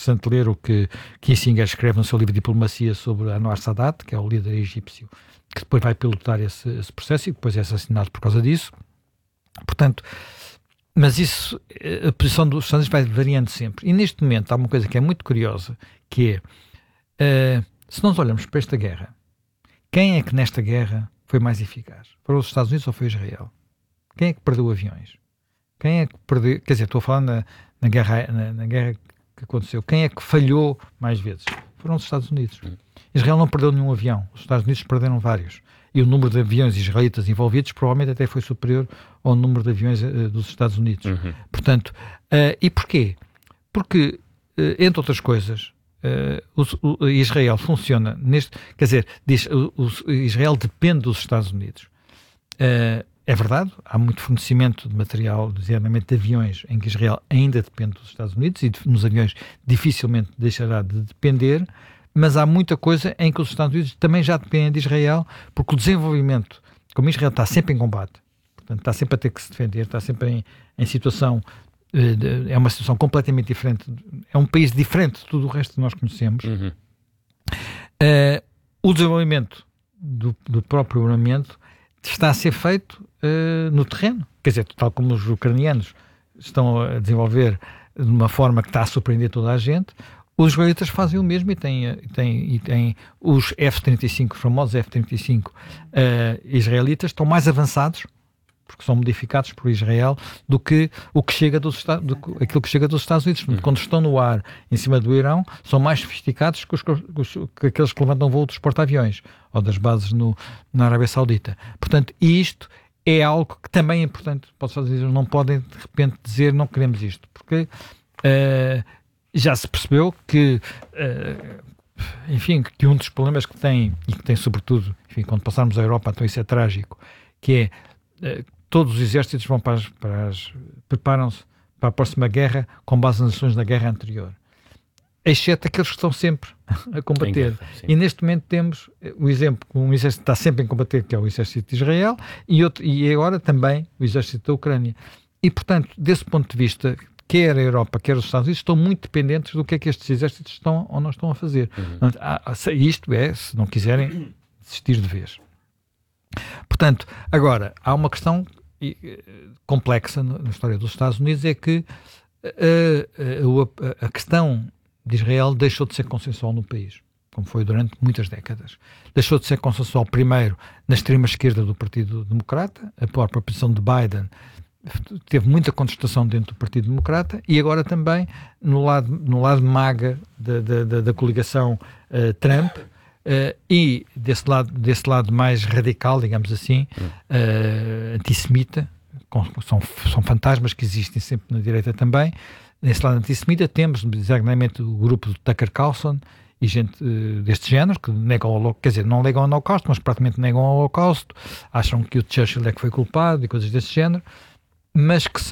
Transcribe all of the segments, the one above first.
interessante ler o que Kissinger escreve no seu livro Diplomacia sobre Anwar Sadat, que é o líder egípcio, que depois vai pilotar esse processo e depois é assassinado por causa disso. Portanto, mas isso, a posição dos Estados Unidos vai variando sempre. E neste momento há uma coisa que é muito curiosa, que é, se nós olhamos para esta guerra, quem é que nesta guerra foi mais eficaz? Foram os Estados Unidos ou foi Israel? Quem é que perdeu aviões? Quem é que perdeu... Quer dizer, estou a falar na guerra que aconteceu. Quem é que falhou mais vezes? Foram os Estados Unidos. Israel não perdeu nenhum avião. Os Estados Unidos perderam vários. E o número de aviões israelitas envolvidos provavelmente até foi superior ao número de aviões dos Estados Unidos. Portanto, e porquê? Porque, entre outras coisas, Israel funciona neste... Quer dizer, Israel depende dos Estados Unidos. É verdade, há muito fornecimento de material, designadamente de aviões, em que Israel ainda depende dos Estados Unidos e nos aviões dificilmente deixará de depender, mas há muita coisa em que os Estados Unidos também já dependem de Israel, porque o desenvolvimento, como Israel está sempre em combate, portanto está sempre a ter que se defender, está sempre em situação, é uma situação completamente diferente, é um país diferente de tudo o resto que nós conhecemos. O desenvolvimento do próprio armamento está a ser feito no terreno, quer dizer, tal como os ucranianos estão a desenvolver de uma forma que está a surpreender toda a gente, os israelitas fazem o mesmo e têm os F-35, os famosos F-35 israelitas, estão mais avançados, porque são modificados por Israel, do que o que chega aquilo que chega dos Estados Unidos. Quando estão no ar em cima do Irão, são mais sofisticados que aqueles que levantam voo dos porta-aviões ou das bases na Arábia Saudita. Portanto, isto é algo que também é importante para os Estados Unidos. Não podem, de repente, dizer não queremos isto, porque já se percebeu que, enfim, que um dos problemas que tem, e que tem sobretudo, enfim, quando passarmos a Europa, então isso é trágico, que é todos os exércitos vão preparam-se para a próxima guerra com base nas ações da guerra anterior, exceto aqueles que estão sempre a combater. E neste momento temos o exemplo, um exército que está sempre a combater, que é o exército de Israel, e agora também o exército da Ucrânia. E, portanto, desse ponto de vista, quer a Europa, quer os Estados Unidos, estão muito dependentes do que é que estes exércitos estão ou não estão a fazer. Isto é, se não quiserem desistir de vez. Portanto, agora, há uma questão complexa na história dos Estados Unidos, é que a questão de Israel deixou de ser consensual no país, como foi durante muitas décadas. Deixou de ser consensual primeiro na extrema esquerda do Partido Democrata, a própria posição de Biden teve muita contestação dentro do Partido Democrata, e agora também no lado MAGA da coligação Trump, e desse lado mais radical, digamos assim, antissemita, são fantasmas que existem sempre na direita também. Nesse lado antissemita temos, designadamente, o grupo do Tucker Carlson e gente deste género, que negam o Holocausto, quer dizer, não negam o Holocausto, mas praticamente negam o Holocausto, acham que o Churchill é que foi culpado e coisas desse género, mas que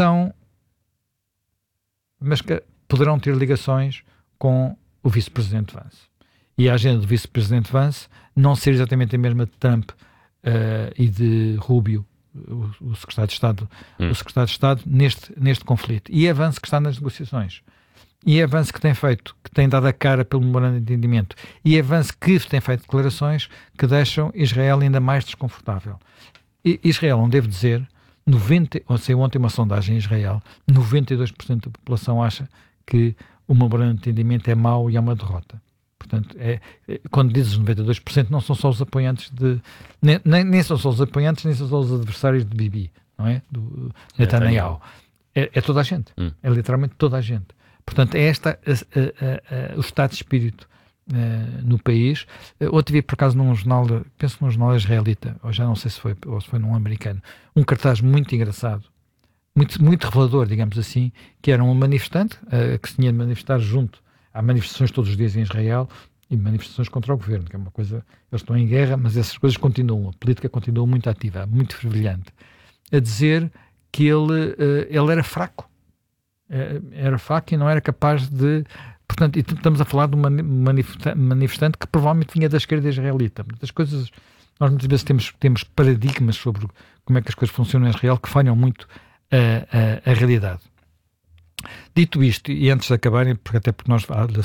poderão ter ligações com o vice-presidente Vance. E a agenda do vice-presidente Vance não ser exatamente a mesma de Trump e de Rubio, o secretário de Estado, neste conflito. E é Vance que está nas negociações. E é Vance que tem dado a cara pelo memorando de entendimento. E é Vance que tem feito declarações que deixam Israel ainda mais desconfortável. Israel, não devo dizer, ontem uma sondagem em Israel, 92% da população acha que o memorando de entendimento é mau e é uma derrota. Portanto, quando dizes 92%, não são só os apoiantes nem são só os apoiantes, nem são só os adversários de Bibi, não é? Do Netanyahu. É toda a gente. É literalmente toda a gente. Portanto, é o estado de espírito no país. Ontem vi, por acaso, penso num jornal israelita, ou já não sei se foi num americano, um cartaz muito engraçado, muito, muito revelador, digamos assim, que era um manifestante que se tinha de manifestar junto. Há manifestações todos os dias em Israel e manifestações contra o governo, que é uma coisa... Eles estão em guerra, mas essas coisas continuam. A política continua muito ativa, muito fervilhante. A dizer que ele era fraco. Era fraco e não era capaz de... Portanto, estamos a falar de um manifestante que provavelmente vinha da esquerda israelita. As coisas... Nós muitas vezes temos paradigmas sobre como é que as coisas funcionam em Israel que falham muito a realidade. Dito isto, e antes de acabarem, porque nós